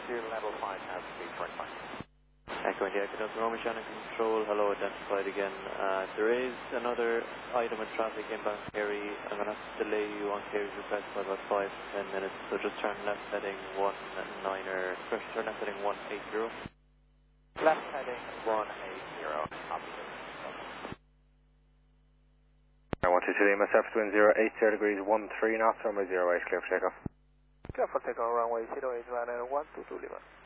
to level 5 now, speed 25. Echo India, Delta Romeo Shannon Control, hello, identified again. There is another item of traffic inbound Kerry. I'm going to have to delay you on Kerry's request by about 5 to 10 minutes, so just turn left heading 19, turn left heading 180. Left heading 180, opposite. 122 Lima, surface wind 080 degrees 13 knots, runway 08, clear for takeoff. Clear for takeoff, runway 08, runway 122 Lima.